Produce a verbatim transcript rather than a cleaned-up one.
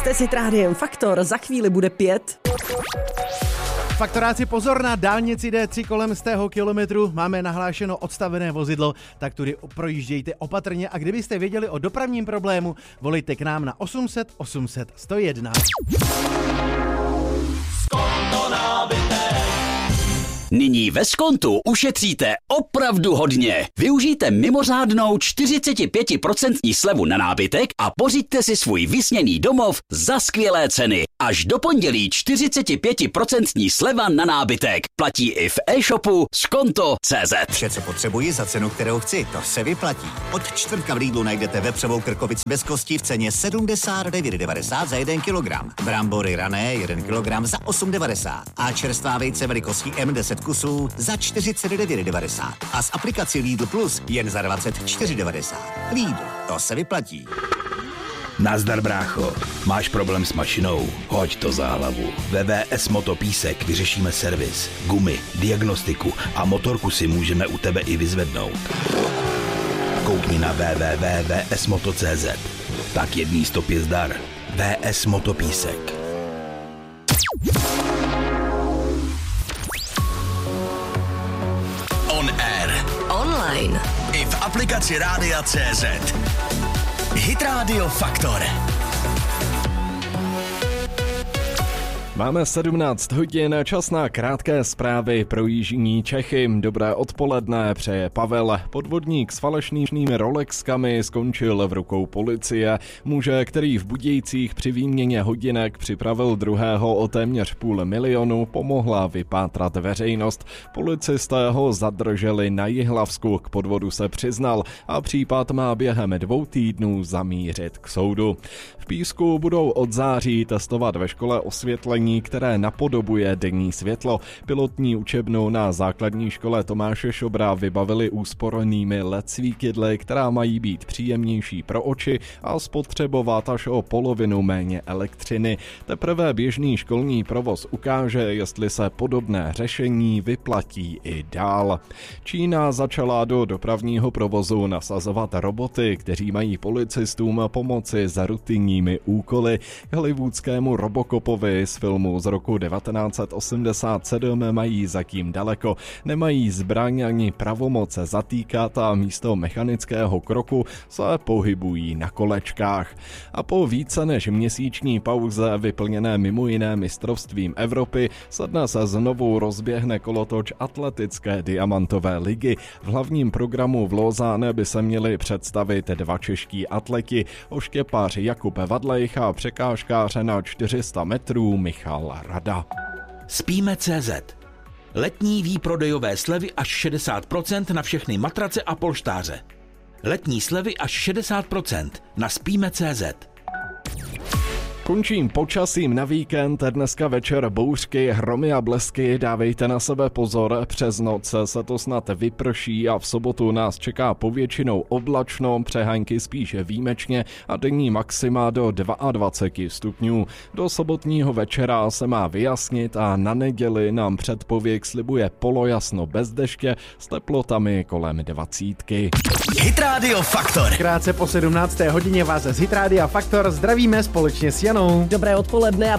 Jste si Rádiem Faktor, za chvíli bude pět. Faktoráci, pozor, na dálnici D tři kolem stého kilometru máme nahlášeno odstavené vozidlo, tak tudy projíždějte opatrně a kdybyste věděli o dopravním problému, volejte k nám na osm set osm set sto jedna. Nyní ve Skontu ušetříte opravdu hodně. Využijte mimořádnou čtyřicet pět procent slevu na nábytek a pořiďte si svůj vysněný domov za skvělé ceny. Až do pondělí čtyřicet pět procent sleva na nábytek. Platí i v e-shopu skonto tečka cé zet. Vše, co potřebuji za cenu, kterou chci, to se vyplatí. Od čtvrtka v Lidlu najdete vepřovou krkovici bez kosti v ceně sedmdesát devět devadesát za jeden kilogram. Brambory rané jeden kilogram za osm devadesát. A čerstvá vejce velikostí M deset kusů za čtyřicet devět devadesát. A s aplikací Lidl Plus jen za dvacet čtyři devadesát. Lidl, to se vyplatí. Nazdar, brácho. Máš problém s mašinou? Hoď to za hlavu. V W S Motopísek vyřešíme servis, gumy, diagnostiku a motorku si můžeme u tebe i vyzvednout. Koukni na w w w tečka v s moto tečka cé zet. Tak jedný stopě zdar. W S Motopísek. On air. Online. I v aplikaci Rádia tečka cé zet. Hit Radio Faktor. Máme sedmnáct hodin, čas na krátké zprávy pro jižní Čechy. Dobré odpoledne, přeje Pavel. Podvodník s falešnými Rolexkami skončil v rukou policie. Muže, který v Budějcích při výměně hodinek připravil druhého o téměř půl milionu, pomohla vypátrat veřejnost. Policisté ho zadrželi na Jihlavsku, k podvodu se přiznal a případ má během dvou týdnů zamířit k soudu. V Písku budou od září testovat ve škole osvětlení, které napodobuje denní světlo. Pilotní učebnu na základní škole Tomáše Šobra vybavili úspornými L E D svítidly, která mají být příjemnější pro oči a spotřebovat až o polovinu méně elektřiny. Teprve běžný školní provoz ukáže, jestli se podobné řešení vyplatí i dál. Čína začala do dopravního provozu nasazovat roboty, kteří mají policistům pomoci za rutinními úkoly. K hollywoodskému Robocopovi z filmu z roku devatenáct set osmdesát sedm mají zatím daleko. Nemají zbraň ani pravomoce zatýkat a místo mechanického kroku se pohybují na kolečkách. A po více než měsíční pauze vyplněné mimo jiné mistrovstvím Evropy se dnes znovu rozběhne kolotoč atletické diamantové ligy. V hlavním programu v Lausanne by se měli představit dva čeští atleti, oštěpář Jakub Vadlejch a překážkář na čtyři sta metrů Michal Rada. Spíme tečka cé zet. Letní výprodejové slevy až šedesát procent na všechny matrace a polštáře. Letní slevy až šedesát procent na spíme tečka cé zet. Končím počasím na víkend, dneska večer bouřky, hromy a blesky, dávejte na sebe pozor, přes noc se to snad vyprší a v sobotu nás čeká povětšinou oblačno, přehánky spíše výjimečně a denní maxima do dvacet dva stupňů. Do sobotního večera se má vyjasnit a na neděli nám předpověď slibuje polojasno bez deště s teplotami kolem dvacítky. Hit Radio Faktor. Krátce po sedmnácté hodině vás z Hit Rádia Faktor zdravíme společně s Janou. Dobré odpoledne a